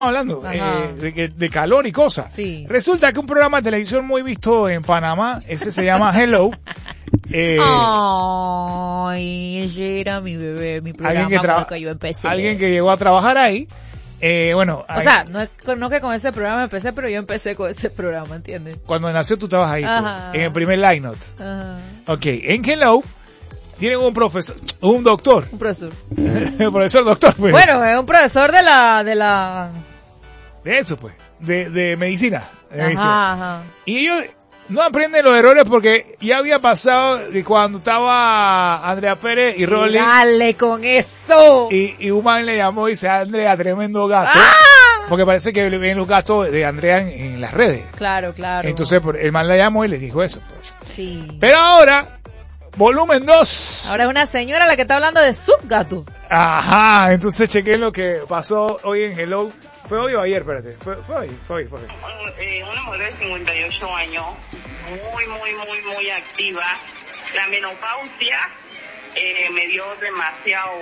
hablando de calor y cosas. Sí. Resulta que un programa de televisión muy visto en Panamá, ese se llama Hello. Ay, ese era mi bebé, mi programa alguien que con el que yo empecé. Alguien que llegó a trabajar ahí. Bueno, o sea, no que con ese programa empecé, pero yo empecé con ese programa, ¿entiendes? Cuando nació tú estabas ahí, pues, en el primer line-up. Ok, en Hello tienen un profesor, un doctor. Un profesor. El profesor doctor, pues. Bueno, es un profesor de eso, pues. De medicina. Ajá. Y ellos no aprenden los errores porque ya había pasado de cuando estaba Andrea Pérez y Rolly. Dale con eso. Y un man le llamó y dice, Andrea, tremendo gato. ¡Ah! Porque parece que ven los gatos de Andrea en las redes. Claro. Entonces el man le llamó y le dijo eso. Pues. Sí. Pero ahora, volumen 2. Ahora es una señora la que está hablando de su gato. Ajá, entonces chequen lo que pasó hoy en Hello. ¿Fue hoy o ayer? Espérate. Fue hoy. Una mujer de 58 años, muy activa. La menopausia me dio demasiado...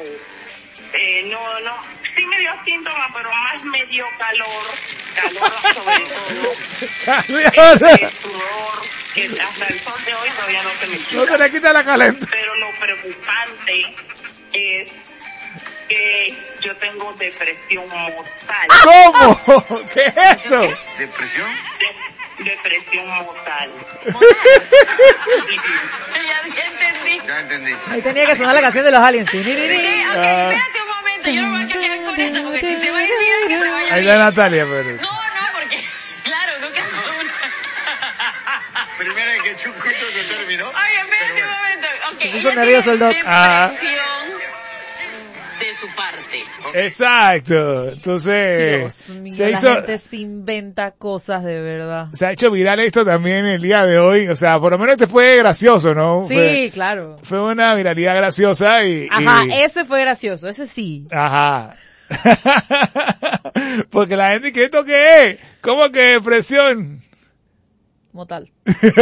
sí me dio síntomas, pero más me dio calor sobre todo. Sudor, que hasta el sol de hoy todavía no se me quita. No se le quita la calentura. Pero lo preocupante es que yo tengo depresión mortal. ¿Cómo? ¿Qué es eso? ¿Depresión? Depresión mortal. Ya entendí. Ahí tenía que sonar la canción de los aliens. Espérate un momento, yo no me voy a quedar con eso, porque si se va a ir bien, que se vaya Ahí bien. está Natalia, pero... No, porque, claro, no queda una. Primero hay que justo se terminó. Oye, espérate un momento. Ok, Se puso ella nervioso el tiene doc. depresión de su parte. Exacto. Entonces, Dios mío, la gente se inventa cosas de verdad. se ha hecho viral esto también el día de hoy. O sea, por lo menos este fue gracioso, ¿no? Sí, claro. Fue una viralidad graciosa Ajá, ese fue gracioso, ese sí. Ajá. Porque la gente, ¿qué esto qué es? ¿Cómo que depresión? Como tal.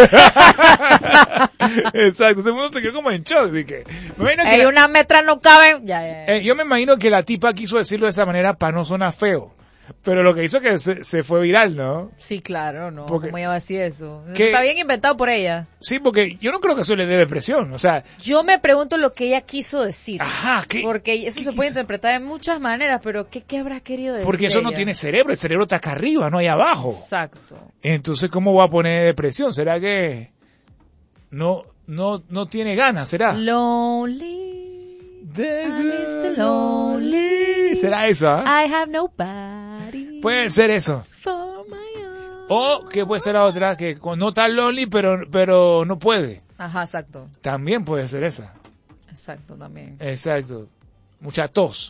Exacto, ese mundo se quedó como en shock. Así que, Unas metras no caben. Ya. Yo me imagino que la tipa quiso decirlo de esa manera para no sonar feo. Pero lo que hizo que se fue viral, ¿no? Sí, claro, no. Porque, ¿cómo ella va a decir eso? ¿qué? Está bien inventado por ella. Sí, porque yo no creo que eso le dé depresión. O sea, yo me pregunto lo que ella quiso decir. Ajá, ¿qué? Porque eso se puede interpretar de muchas maneras, pero ¿qué habrá querido decir? Porque eso no tiene cerebro, el cerebro está acá arriba, no hay abajo. Exacto. Entonces, ¿cómo va a poner depresión? ¿Será que no tiene ganas? ¿Será? Lonely. I'm Mr. Lonely. ¿Será eso? I have nobody. Puede ser eso. For my own. O que puede ser la otra, que no está lonely, pero no puede. Ajá, exacto. También puede ser esa. Exacto, también. Exacto. Mucha tos.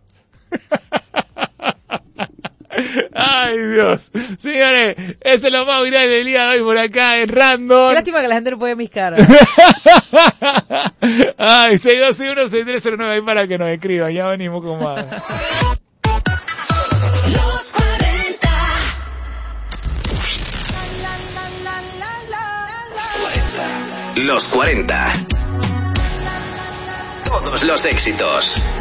Ay, Dios. Señores, eso es lo más viral del día de hoy por acá en Random. Qué lástima que la gente no puede ver mis caras. Ay, 621-6309 ahí para que nos escriban. Ya venimos con más. Los 40. Los 40. Todos los éxitos.